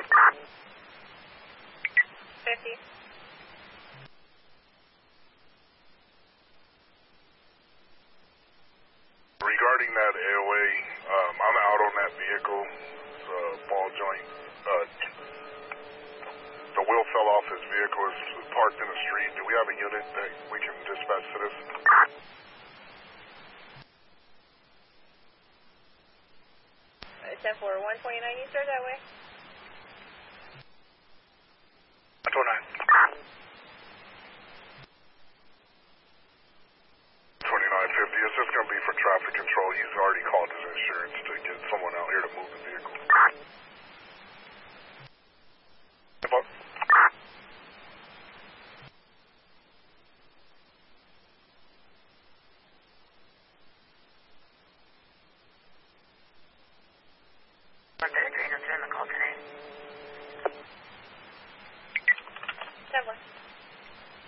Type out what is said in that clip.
50. Regarding that AOA, I'm out on that vehicle. It's a ball joint. The wheel fell off his vehicle. It's parked in the street. Do we have a unit that we can dispatch to this? 10-4, 129 East, sir, that way? 129. 2950. It's just going to be for traffic control. He's already called his insurance to get someone out here to move the vehicle. About Ten 4.